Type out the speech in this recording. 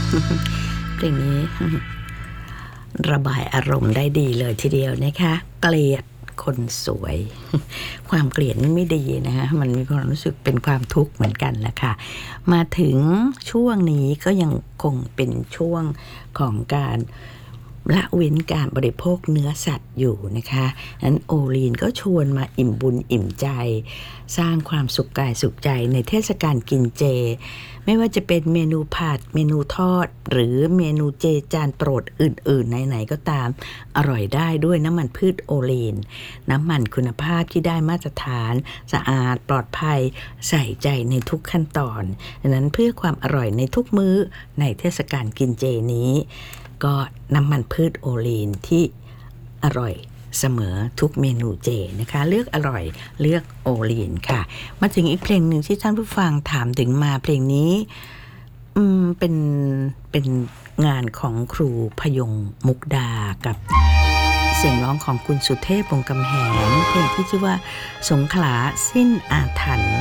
เพลงนี้ ระบายอารมณ์ได้ดีเลยทีเดียวนะคะเกลียดคนสวย ความเกลียดนี่ไม่ดีนะคะมันมีความรู้สึกเป็นความทุกข์เหมือนกันแหละค่ะมาถึงช่วงนี้ก็ยังคงเป็นช่วงของการละเว้นการบริโภคเนื้อสัตว์อยู่นะคะนั้นโอลีนก็ชวนมาอิ่มบุญอิ่มใจสร้างความสุขกายสุขใจในเทศกาลกินเจไม่ว่าจะเป็นเมนูผัดเมนูทอดหรือเมนูเจจานโปรดอื่นๆไหนๆก็ตามอร่อยได้ด้วยน้ำมันพืชโอลีนน้ำมันคุณภาพที่ได้มาตรฐานสะอาดปลอดภัยใส่ใจในทุกขั้นตอนดังนั้นเพื่อความอร่อยในทุกมื้อในเทศกาลกินเจนี้ก็น้ำมันพืชโอลีนที่อร่อยเสมอทุกเมนูเจนะคะเลือกอร่อยเลือกโอลีนค่ะมาถึงอีกเพลงหนึ่งที่ท่านผู้ฟังถามถึงมาเพลงนี้เป็นงานของครูพยงมุกดากับเสียงร้องของคุณสุเทพวงศ์กำแหงเพลงที่ชื่อว่าสงขลาสิ้นอาถรรพ์